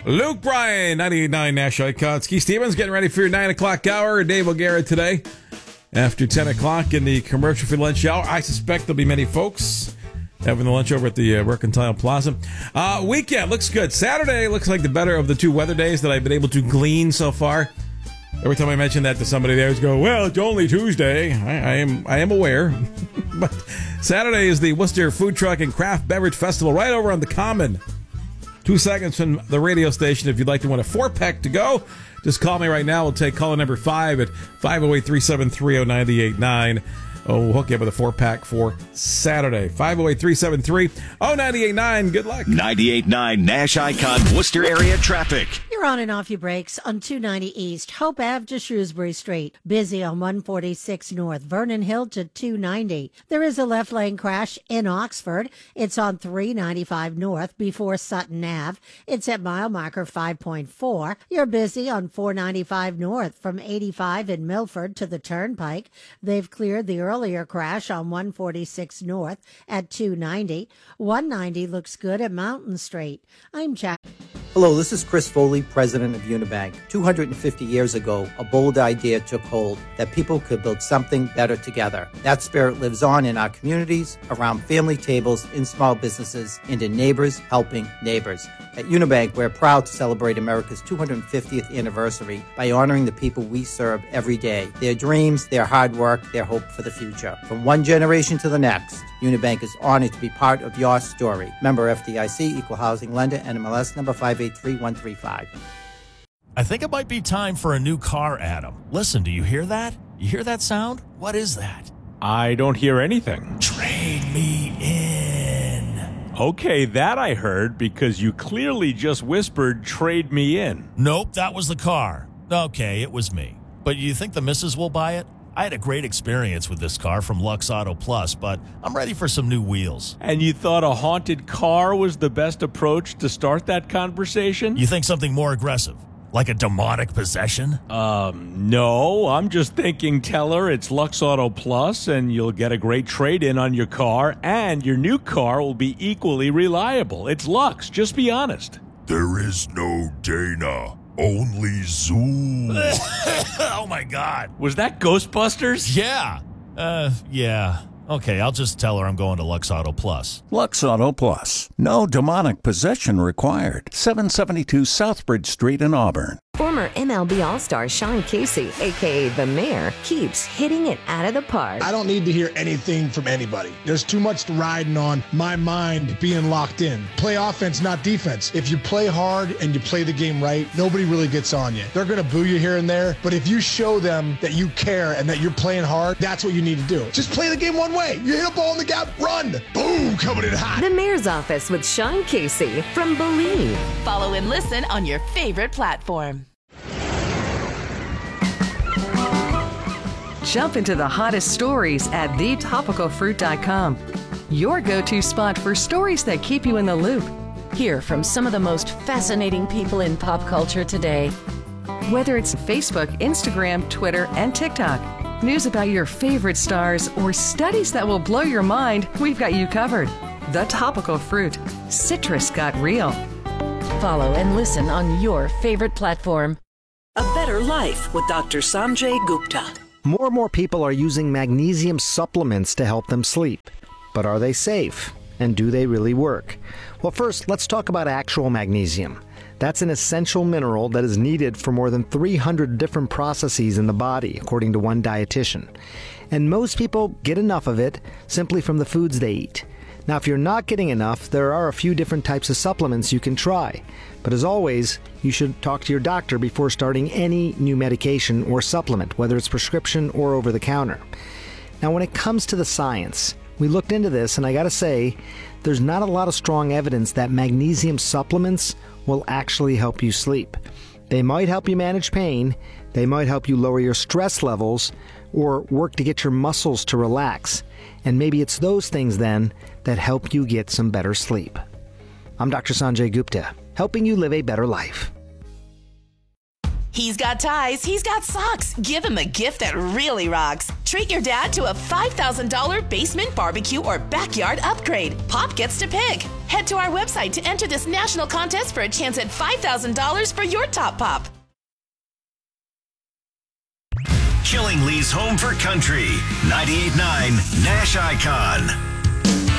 Luke Bryan, 98.9 Nash Icons. Keith Stevens getting ready for your 9 o'clock hour. Dave O'Gara today after 10 o'clock in the commercial-free lunch hour. I suspect there'll be many folks having the lunch over at the Mercantile Plaza. Weekend looks good. Saturday looks like the better of the two weather days that I've been able to glean so far. Every time I mention that to somebody, they always go, well, it's only Tuesday. I am aware. But Saturday is the Worcester Food Truck and Craft Beverage Festival right over on the Common. 2 seconds from the radio station. If you'd like to win a 4-pack to go, just call me right now. We'll take caller number 5 at 508-373-0989. We'll hook you up with a 4-pack for Saturday. 508-373-0989. Good luck. 98.9 Nash Icon Worcester area traffic. You're on and off your brakes on 290 East, Hope Ave to Shrewsbury Street. Busy on 146 North, Vernon Hill to 290. There is a left lane crash in Oxford. It's on 395 North before Sutton Ave. It's at mile marker 5.4. You're busy on 495 North from 85 in Milford to the Turnpike. They've cleared the earlier crash on 146 North at 290. 190 looks good at Mountain Street. I'm Jack. Hello, this is Chris Foley, president of Unibank. 250 years ago, a bold idea took hold that people could build something better together. That spirit lives on in our communities, around family tables, in small businesses, and in neighbors helping neighbors. At Unibank, we're proud to celebrate America's 250th anniversary by honoring the people we serve every day, their dreams, their hard work, their hope for the future. From one generation to the next, Unibank is honored to be part of your story. Member FDIC, Equal Housing Lender, NMLS number 583135. I think it might be time for a new car, Adam. Listen, do you hear that? You hear that sound? What is that? I don't hear anything. Trade me in. Okay, that I heard because you clearly just whispered, trade me in. Nope, that was the car. Okay, it was me. But you think the missus will buy it? I had a great experience with this car from Lux Auto Plus, but I'm ready for some new wheels. And you thought a haunted car was the best approach to start that conversation? You think something more aggressive? Like a demonic possession? No. I'm just thinking, tell her it's Lux Auto Plus and you'll get a great trade-in on your car and your new car will be equally reliable. It's Lux. Just be honest. There is no Dana. Only Zoom. Oh, my God. Was that Ghostbusters? Yeah. Yeah. Okay, I'll just tell her I'm going to Lux Auto Plus. Lux Auto Plus. No demonic possession required. 772 Southbridge Street in Auburn. Former MLB All-Star Sean Casey, a.k.a. The Mayor, keeps hitting it out of the park. I don't need to hear anything from anybody. There's too much riding on my mind being locked in. Play offense, not defense. If you play hard and you play the game right, nobody really gets on you. They're going to boo you here and there, but if you show them that you care and that you're playing hard, that's what you need to do. Just play the game one way. You hit a ball in the gap, run. Boom, coming in hot. The Mayor's Office with Sean Casey from Believe. Follow and listen on your favorite platform. Jump into the hottest stories at thetopicalfruit.com. Your go-to spot for stories that keep you in the loop. Hear from some of the most fascinating people in pop culture today. Whether it's Facebook, Instagram, Twitter, and TikTok, news about your favorite stars, or studies that will blow your mind, we've got you covered. The Topical Fruit. Citrus got real. Follow and listen on your favorite platform. A Better Life with Dr. Sanjay Gupta. More and more people are using magnesium supplements to help them sleep. But are they safe? And do they really work? Well, first, let's talk about actual magnesium. That's an essential mineral that is needed for more than 300 different processes in the body, according to one dietitian. And most people get enough of it simply from the foods they eat. Now, if you're not getting enough, there are a few different types of supplements you can try. But as always, you should talk to your doctor before starting any new medication or supplement, whether it's prescription or over the counter. Now, when it comes to the science, we looked into this, and I gotta say, there's not a lot of strong evidence that magnesium supplements will actually help you sleep. They might help you manage pain, they might help you lower your stress levels, or work to get your muscles to relax. And maybe it's those things then that help you get some better sleep. I'm Dr. Sanjay Gupta, helping you live a better life. He's got ties, he's got socks. Give him a gift that really rocks. Treat your dad to a $5,000 basement barbecue or backyard upgrade. Pop gets to pick. Head to our website to enter this national contest for a chance at $5,000 for your top pop. Killingly's home for country. 98.9 Nash Icon.